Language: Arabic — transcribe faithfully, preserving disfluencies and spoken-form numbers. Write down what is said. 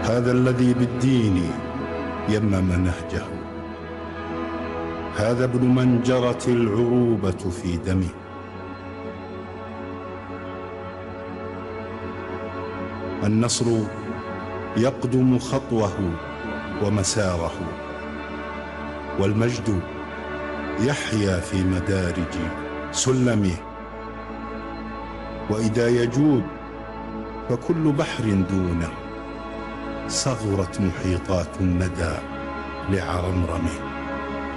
هذا الذي بالدين يمم نهجه، هذا ابن من جرت العروبة في دمه. النصر يقدم خطوه ومساره، والمجد يحيا في مدارج سلمه. وإذا يجود فكل بحر دونه، صغرت محيطات الندى لعرمرمه.